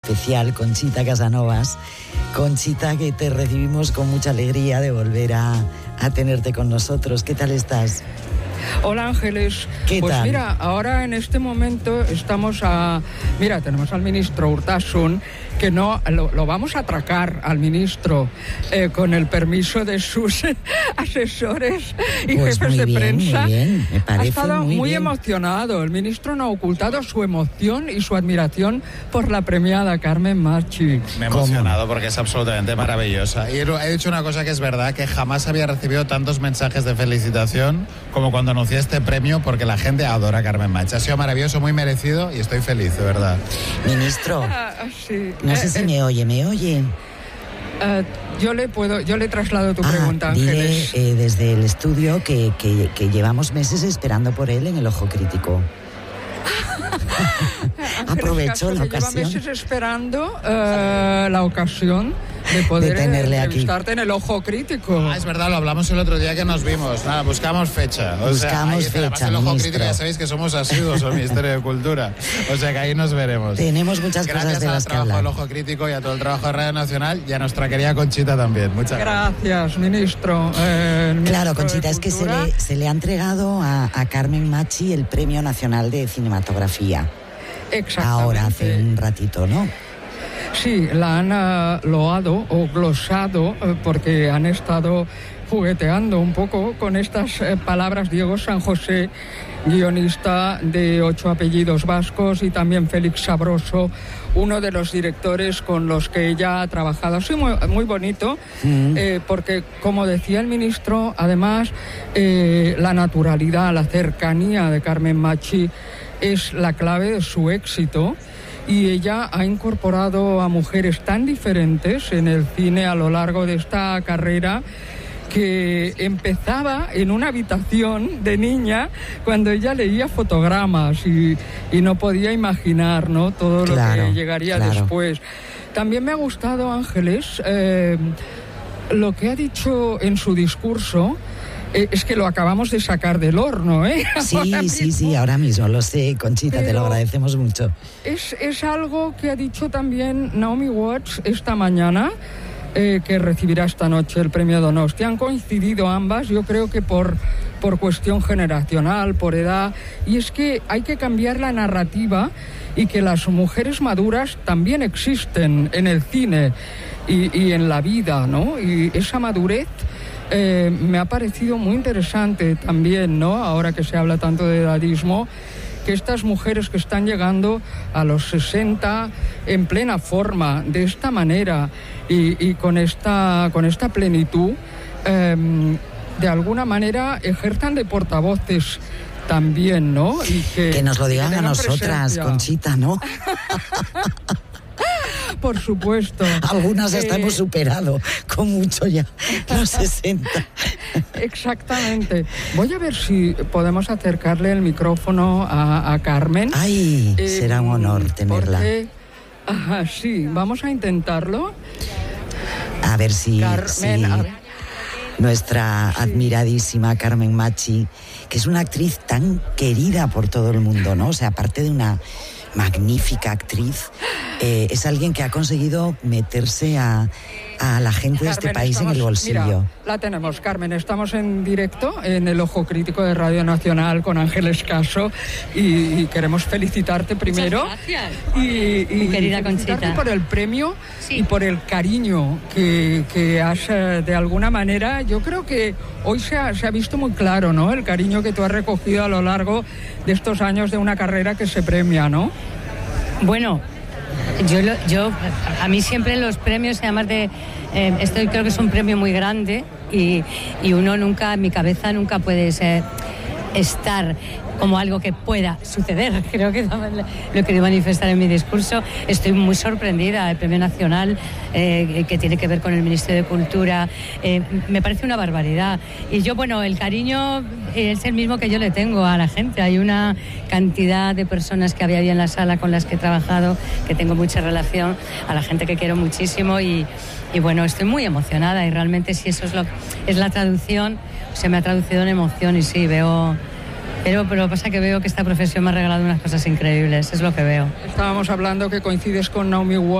especial, Conchita Casanovas. Conchita, que te recibimos con mucha alegría de volver a tenerte con nosotros. ¿Qué tal estás? Hola Ángeles, ¿Qué pues tal? Mira, ahora en este momento tenemos al ministro Urtasun, que no lo vamos a atracar al ministro con el permiso de sus asesores y pues jefes de prensa. Muy bien, me parece ha estado muy bien. emocionado. El ministro no ha ocultado su emoción y su admiración por la premiada Carmen Machi. Me he emocionado porque es absolutamente maravillosa. Y he dicho una cosa que es verdad, que jamás había recibido tantos mensajes de felicitación como cuando anuncié este premio, porque la gente adora a Carmen Machi. Ha sido maravilloso, muy merecido y estoy feliz, de verdad. Ministro, Sí. no sé si me oye. Yo le traslado tu pregunta, dile Ángeles. desde el estudio que llevamos meses esperando por él en el Ojo Crítico. Aprovecho la ocasión. Lleva meses esperando la ocasión de poder tenerle aquí. entrevistarte en el Ojo Crítico. Es verdad, lo hablamos el otro día que nos vimos. Nada, buscamos fecha. Buscamos fecha, además el Ojo ministro. Crítico, ya sabéis que somos asiduos al Ministerio de Cultura. O sea que ahí nos veremos. Tenemos muchas cosas de las que Gracias al trabajo hablar. del Ojo Crítico y a todo el trabajo de Radio Nacional y a nuestra querida Conchita también. Muchas gracias. Gracias, ministro. Claro, Conchita, es que Cultura. se le ha entregado a Carmen Machi el Premio Nacional de Cinematografía. Exactamente. Ahora, hace un ratito, ¿no? Sí, la han loado o glosado porque han estado jugueteando un poco con estas palabras. Diego San José, guionista de 8 apellidos vascos, y también Félix Sabroso, uno de los directores con los que ella ha trabajado. Así muy bonito, porque, como decía el ministro, además, la naturalidad, la cercanía de Carmen Machi es la clave de su éxito. Y ella ha incorporado a mujeres tan diferentes en el cine a lo largo de esta carrera, que empezaba en una habitación de niña cuando ella leía fotogramas y no podía imaginar, ¿no?, todo lo que llegaría después. También me ha gustado, Ángeles, lo que ha dicho en su discurso. Es que lo acabamos de sacar del horno, ¿eh? Sí, ahora mismo lo sé, Conchita, te lo agradecemos mucho. Es algo que ha dicho también Naomi Watts esta mañana, que recibirá esta noche el premio Donostia. Han coincidido ambas, yo creo que por cuestión generacional, por edad, y es que hay que cambiar la narrativa y que las mujeres maduras también existen en el cine y en la vida, ¿no? Y esa madurez me ha parecido muy interesante también, ¿no? Ahora que se habla tanto de edadismo, que estas mujeres que están llegando a los 60 en plena forma, de esta manera y con esta plenitud, de alguna manera ejerzan de portavoces también, ¿no? Y que nos lo digan a nosotras, presencia. Conchita, ¿no? Por supuesto. Algunas hasta hemos superado con mucho ya los 60. Exactamente. Voy a ver si podemos acercarle el micrófono a Carmen. Ay, será un honor tenerla. Sí, vamos a intentarlo. A ver si, Carmen, nuestra admiradísima Carmen Machi, que es una actriz tan querida por todo el mundo, ¿no? O sea, aparte de una magnífica actriz, es alguien que ha conseguido meterse a la gente de este país en el bolsillo. Mira, la tenemos, Carmen. Estamos en directo en el Ojo Crítico de Radio Nacional con Ángeles Caso y queremos felicitarte primero. Muchas gracias. Y querida Conchita, por el premio y por el cariño que has, de alguna manera, yo creo que hoy se ha visto muy claro, ¿no?, el cariño que tú has recogido a lo largo de estos años de una carrera que se premia, ¿no? Bueno, yo a mí siempre los premios, además de esto, creo que es un premio muy grande y uno nunca, en mi cabeza nunca puede estar como algo que pueda suceder. Creo que lo quería manifestar en mi discurso. Estoy muy sorprendida. El Premio Nacional, que tiene que ver con el Ministerio de Cultura, me parece una barbaridad. Y yo, bueno, el cariño es el mismo que yo le tengo a la gente. Hay una cantidad de personas que había ahí en la sala con las que he trabajado, que tengo mucha relación, a la gente que quiero muchísimo y bueno, estoy muy emocionada y realmente si eso es la traducción, se me ha traducido en emoción y sí, veo... Pero pasa que veo que esta profesión me ha regalado unas cosas increíbles, es lo que veo. Estábamos hablando que coincides con Naomi Watts.